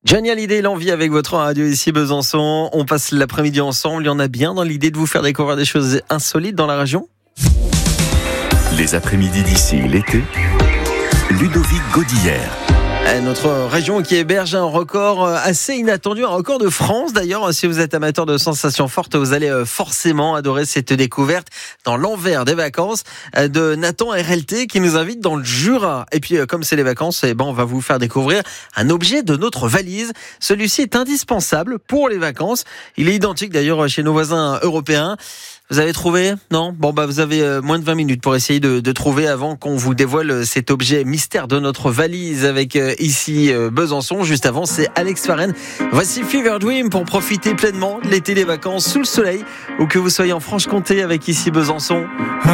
Johnny Hallyday, l'envie avec votre radio ici Besançon. On passe l'après-midi ensemble. Il y en a bien dans l'idée de vous faire découvrir des choses insolites dans la région. Les après-midi d'ici l'été, Ludovic Godillère. Notre région qui héberge un record assez inattendu, un record de France d'ailleurs. Si vous êtes amateur de sensations fortes, vous allez forcément adorer cette découverte dans l'envers des vacances de Nathan RLT qui nous invite dans le Jura. Et puis comme c'est les vacances, on va vous faire découvrir un objet de notre valise. Celui-ci est indispensable pour les vacances. Il est identique d'ailleurs chez nos voisins européens. Vous avez trouvé ? Non ? Vous avez moins de 20 minutes pour essayer de trouver avant qu'on vous dévoile cet objet mystère de notre valise avec ici Besançon. Juste avant, c'est Alex Farren. Voici Fever Dream pour profiter pleinement de l'été des vacances sous le soleil ou que vous soyez en Franche-Comté avec ici Besançon.